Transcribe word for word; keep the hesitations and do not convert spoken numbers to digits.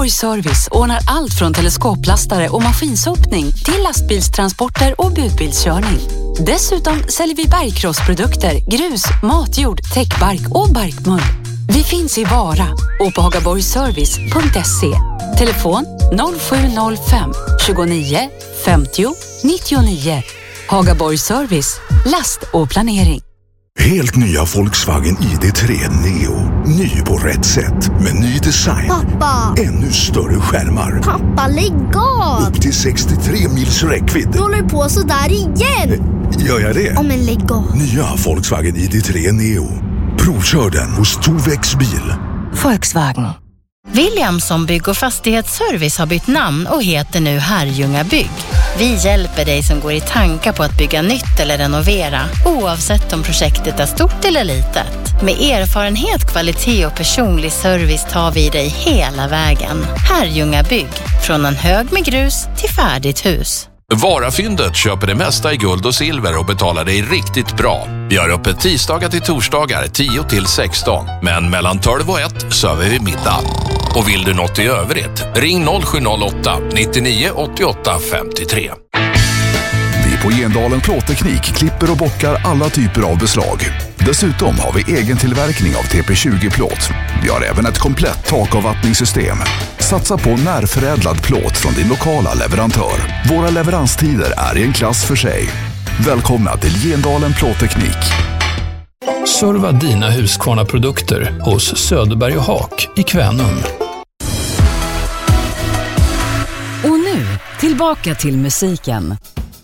Hagaborg Service ordnar allt från teleskoplastare och maskinsopning till lastbilstransporter och budbilskörning. Dessutom säljer vi bergkrossprodukter, grus, matjord, täckbark och barkmull. Vi finns i Vara och på hagaborgservice punkt se. Telefon noll sju noll fem tjugonio femtio nittionio. Hagaborg Service, last och planering. Helt nya Volkswagen I D tre Neo. Ny på rätt sätt med ny design. Pappa! Ännu större skärmar. Pappa, lägg av! Upp till sextiotre mils räckvidd. Du håller på så där igen! Gör jag det? Ja, men lägg av. Nya Volkswagen I D tre Neo. Provkör den hos Tovex bil. Volkswagen. Williamson Bygg och Fastighetsservice har bytt namn och heter nu Herrljunga Bygg. Vi hjälper dig som går i tankar på att bygga nytt eller renovera, oavsett om projektet är stort eller litet. Med erfarenhet, kvalitet och personlig service tar vi dig hela vägen. Herrljunga Bygg, från en hög med grus till färdigt hus. Varafyndet köper det mesta i guld och silver och betalar dig riktigt bra. Vi har öppet tisdagar till torsdagar tio till sexton, men mellan tolv och ett server vi middag. Och vill du något i övrigt, ring noll sju noll åtta nittionio åttioåtta femtiotre. Vi på Gendalen Plåtteknik klipper och bockar alla typer av beslag. Dessutom har vi egen tillverkning av T P tjugo-plåt. Vi har även ett komplett takavvattningssystem. Satsa på närförädlad plåt från din lokala leverantör. Våra leveranstider är i en klass för sig. Välkomna till Gendalen Plåtteknik. Serva dina Husqvarna-produkter hos Söderberg och Haak i Kvänum. Och nu, tillbaka till musiken.